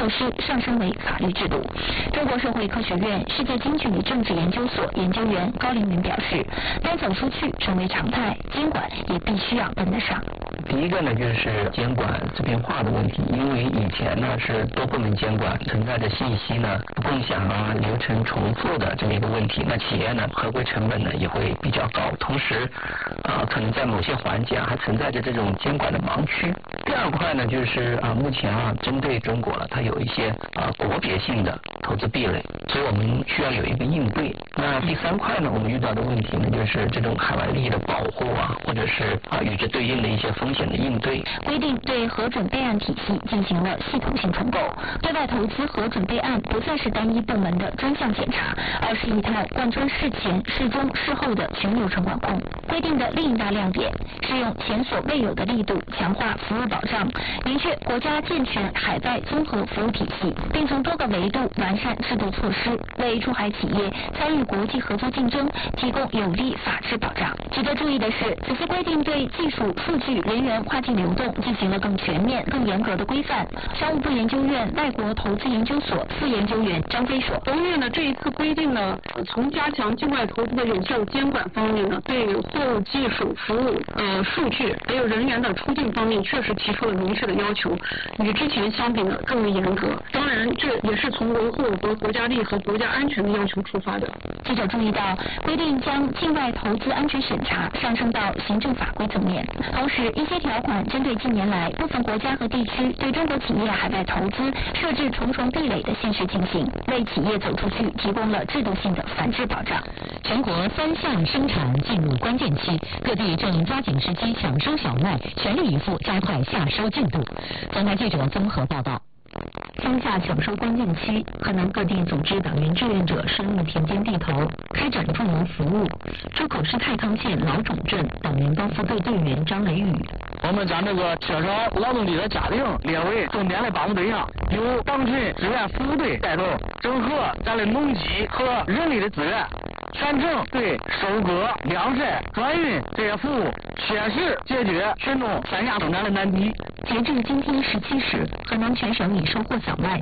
措施上升为法律制度。中国社会科学院世界经济与政治研究所研究员高凌云表示，当走出去成为常态，监管也必须要跟得上。 第一个呢，就是监管碎片化的问题，因为以前呢是多部门监管，存在着信息呢不共享啊、流程重复的这么一个问题，那企业呢合规成本呢也会比较高，同时可能在某些环节还存在着这种监管的盲区。第二块呢，就是目前针对中国了，它有一些国别性的投资壁垒，所以我们需要有一个应对。那第三块呢，我们遇到的问题呢，就是这种海外利益的保护或者是与之对应的一些风险的应对。 规定对核准备案体系进行了系统性重构，对外投资核准备案不再是单一部门的专项检查，而是一套贯穿事前、事中、事后的全流程管控。规定的另一大亮点是用前所未有的力度强化服务保障，明确国家健全海外综合服务体系，并从多个维度完善制度措施，为出海企业参与国际合作竞争提供有力法治保障。值得注意的是，此次规定对技术、数据、人员跨境流动进行了更全面、更严格的规范。商务部研究院外国投资研究所副研究员张飞说， 国务院的这一次规定呢，从加强境外投资的有效监管方面呢，对货物、技术、服务、数据还有人员的出境方面确实提出了明确的要求，与之前相比呢更为严格。当然，这也是从维护我国国家利益和国家安全的要求出发的。 记者注意到，规定将境外投资安全审查上升到行政法规层面，同时一些条款针对近年来部分国家和地区对中国企业海外投资设置重重壁垒的现实情形，为企业走出去提供了制度性的反制保障。 全国3项生产进入关键期，各地正抓紧时机抢收小麦，全力以赴加快下收进度。总台记者综合报道。 当下抢收关键期，河南各地组织党员志愿者深入田间地头，开展助农服务。周口市太康县老种镇党员帮扶队队员张雷宇， 我们将这个缺少劳动力的家庭列为重点的帮扶对象，由党群志愿服务队带头，整合咱的农机和人力的资源，全程对收割、晾晒、转运这些服务切实解决群众3项生产的难题。 截至今天17时，河南全省已收获小麦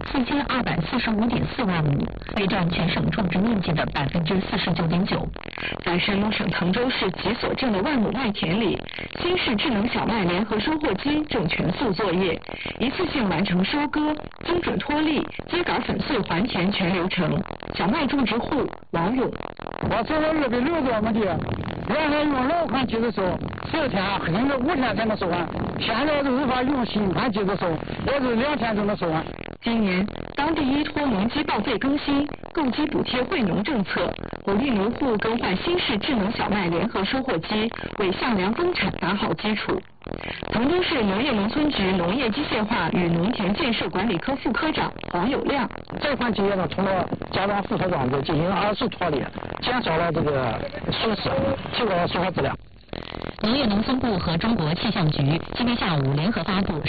4245.4万亩，约占全省种植面积的49.9%。在山东省滕州市吉所镇的万亩麦田里，新式智能小麦联合收获机正全速作业，一次性完成收割、精准脱粒、秸秆粉碎还田全流程。小麦种植户王勇， 我做了6多亩地，原来用老款机子收，10天甚至5天才能收完，现在都无法用新款机子收，也是2天就能收完。 今年，当地依托农机报废更新、购机补贴惠农政策，鼓励农户更换新式智能小麦联合收获机，为向量丰产打好基础。滕州市农业农村局农业机械化与农田建设管理科副科长黄有亮， 这款机械呢，通过加装复合装置进行2次脱粒，减少了这个损失，提高了收获质量。 农业农村部和中国气象局今天下午联合发布